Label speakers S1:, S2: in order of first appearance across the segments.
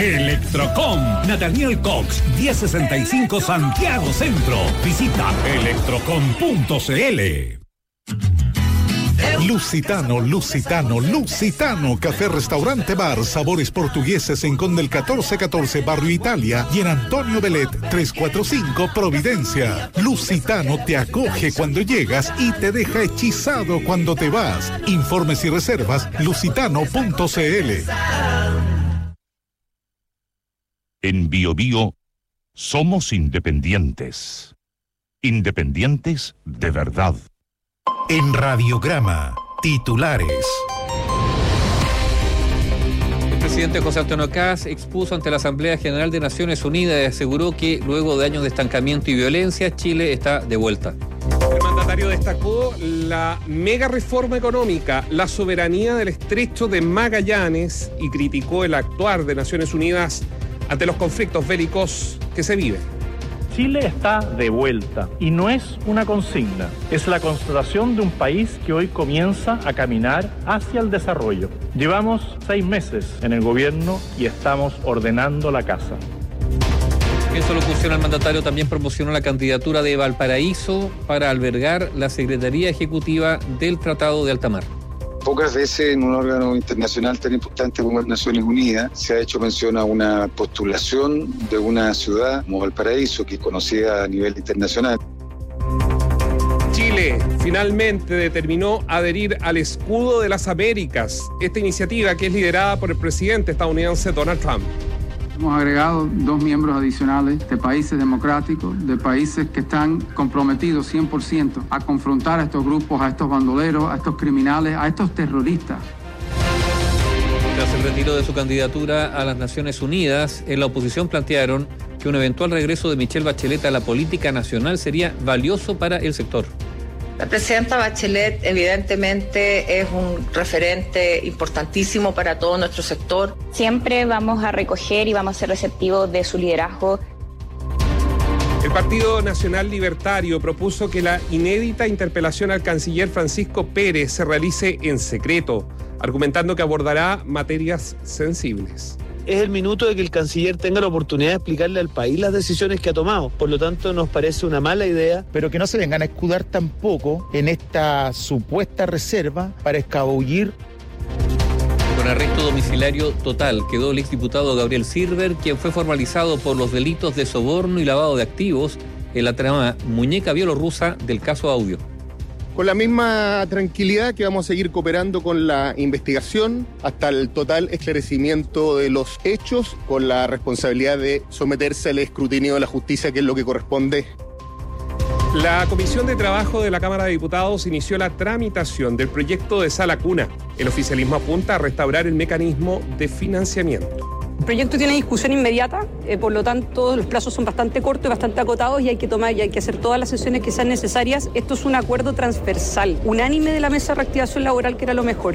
S1: Electrocom, Nathaniel Cox, 1065 Santiago Centro. Visita electrocom.cl. Lusitano, Café Restaurante Bar, sabores portugueses en Conde el 1414, Barrio Italia, y en Antonio Belet 345, Providencia. Lusitano te acoge cuando llegas y te deja hechizado cuando te vas. Informes y reservas, lusitano.cl.
S2: En BioBio somos independientes. Independientes de verdad.
S1: En Radiograma, titulares.
S3: El presidente José Antonio Kast expuso ante la Asamblea General de Naciones Unidas y aseguró que luego de años de estancamiento y violencia, Chile está de vuelta.
S4: El mandatario destacó la mega reforma económica, la soberanía del estrecho de Magallanes y criticó el actuar de Naciones Unidas ante los conflictos bélicos que se viven.
S5: Chile está de vuelta y no es una consigna, es la constatación de un país que hoy comienza a caminar hacia el desarrollo. Llevamos 6 meses en el gobierno y estamos ordenando la casa.
S3: En su locución, el mandatario también promocionó la candidatura de Valparaíso para albergar la Secretaría Ejecutiva del Tratado de Alta Mar.
S6: Pocas veces en un órgano internacional tan importante como las Naciones Unidas se ha hecho mención a una postulación de una ciudad como Valparaíso, que es conocida a nivel internacional.
S4: Chile finalmente determinó adherir al Escudo de las Américas, esta iniciativa que es liderada por el presidente estadounidense Donald Trump.
S7: Hemos agregado 2 miembros adicionales de países democráticos, de países que están comprometidos 100% a confrontar a estos grupos, a estos bandoleros, a estos criminales, a estos terroristas.
S3: Tras el retiro de su candidatura a las Naciones Unidas, en la oposición plantearon que un eventual regreso de Michelle Bachelet a la política nacional sería valioso para el sector.
S8: La presidenta Bachelet evidentemente es un referente importantísimo para todo nuestro sector.
S9: Siempre vamos a recoger y vamos a ser receptivos de su liderazgo.
S4: El Partido Nacional Libertario propuso que la inédita interpelación al canciller Francisco Pérez se realice en secreto, argumentando que abordará materias sensibles.
S10: Es el minuto de que el canciller tenga la oportunidad de explicarle al país las decisiones que ha tomado. Por lo tanto, nos parece una mala idea.
S11: Pero que no se vengan a escudar tampoco en esta supuesta reserva para escabullir.
S3: Con arresto domiciliario total quedó el exdiputado Gabriel Silver, quien fue formalizado por los delitos de soborno y lavado de activos en la trama muñeca bielorrusa del caso Audio.
S12: Con la misma tranquilidad que vamos a seguir cooperando con la investigación hasta el total esclarecimiento de los hechos, con la responsabilidad de someterse al escrutinio de la justicia, que es lo que corresponde.
S4: La Comisión de Trabajo de la Cámara de Diputados inició la tramitación del proyecto de Sala Cuna. El oficialismo apunta a restaurar el mecanismo de financiamiento.
S13: El proyecto tiene discusión inmediata, por lo tanto los plazos son bastante cortos y bastante acotados y hay que hacer todas las sesiones que sean necesarias. Esto es un acuerdo transversal, unánime de la Mesa de Reactivación Laboral, que era lo mejor.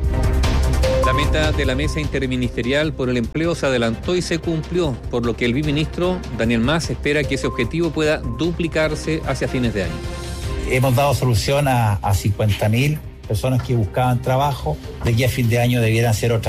S3: La meta de la Mesa Interministerial por el Empleo se adelantó y se cumplió, por lo que el viceministro Daniel Mas espera que ese objetivo pueda duplicarse hacia fines de año.
S14: Hemos dado solución a 50.000 personas que buscaban trabajo. De aquí a fin de año debieran ser otras